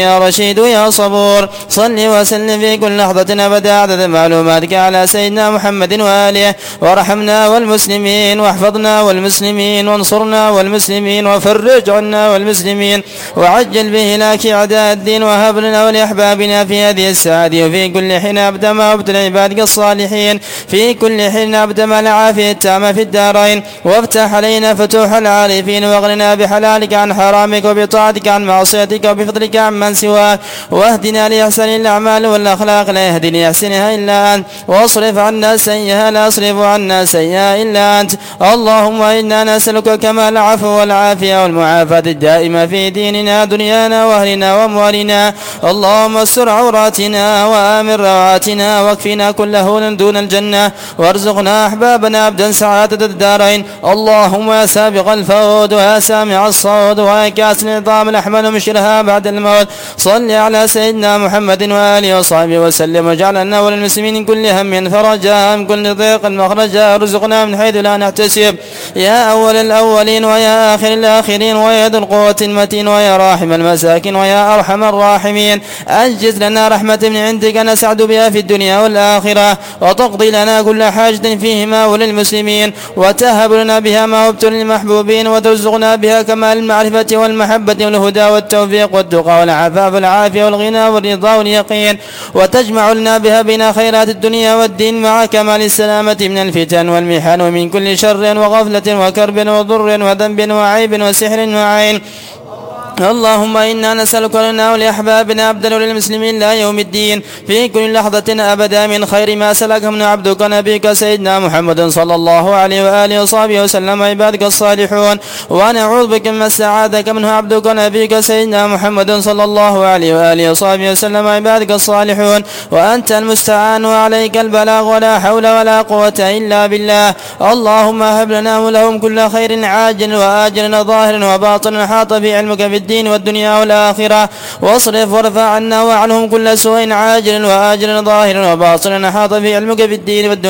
يا رشيد يا صبور. صل وسلم في كل لحظة أبدا عدد معلوماتك على سيدنا محمد وآله، وارحمنا والمسلمين، واحفظنا والمسلمين، وانصرنا والمسلمين، وفرج عنا والمسلمين، وعجل به لك أعداء الدين، وهب لنا ولأحبابنا في هذه الساعة وفي كل حين أبدا ما وابتل عبادك الصالحين في كل حين أبدا ما العافية التامة في الدارين، وافتح علينا فتوح العارفين، واغننا بحلالك عن حرامك، وبطاعتك عن معصيتك، وبفضلك عن من سواك، واهدنا لأحسن الأعمال والأخلاق لا يهدي لأحسنها إلا أنت، واصرف عنا سيئها لا يصرف عنا سيئها إلا أنت. اللهم إنا نسألك كمال العفو والعافية والمعافاة الدائمة في ديننا دنيانا وأهلنا وأموالنا. اللهم استر عوراتنا وآمن روعاتنا، واكفنا كل هون دون الجنة، وارزقنا أحبابنا أبدا سعادة الدارين. اللهم يا سابق الفوز ويا سامع الصوت ويا كاسر العظام الأحمل مشرها بعد الموت، صل على سيدنا محمد وآله وصحبه وسلم، واجعلنا وللمسلمين كل هم فرجا، من كل ضيق مخرجا، ارزقنا من حيث لا نحتسب، يا أول الأولين ويا آخر الآخرين، ويا ذو القوة المتين، ويا راحم المساكين، ويا أرحم الراحمين. أنجز لنا رحمة من عندك نسعد بها في الدنيا والآخرة، وتقضي لنا كل حاجة فيهما وللمسلمين، وتهب لنا بها ما وهبت للمحبوبين، وترزقنا بها كمال المعرفة والمحبة والهدى والتوفيق والتقى والعفاف والعافية والغنى والرضا واليقين، وتجمع لنا بها بين خيرات الدنيا والدين مع كمال السلامة من الفتن والمحن، ومن كل شر وغفلة وكرب وضر وذنب وعيب وسحر وعين. اللهم إنا نسألك لنا ولأحبابنا أبدا وللمسلمين لا يوم الدين في كل لحظة أبدا من خير ما سلك من عبدك نبيك سيدنا محمد صلى الله عليه وآله وصحبه وسلم عبادك الصالحون، ونعوذ بك من سعادك منه عبدك نبيك سيدنا محمد صلى الله عليه وآله وصحبه وسلم عبادك الصالحون، وأنت المستعان وعليك البلاغ، ولا حول ولا قوة إلا بالله. اللهم هب لنا ولهم كل خير عاجل وآجل ظاهر وباطن حاط في علمك في الدين والدنيا والآخرة، واصرف وارفع عنا وعنهم كل سوء عاجل وآجل ظاهر وباطن حاط في علمك في الدين والدنيا